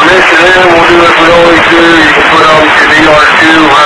Mix it in, we'll do it for only two. You can put them in ER2,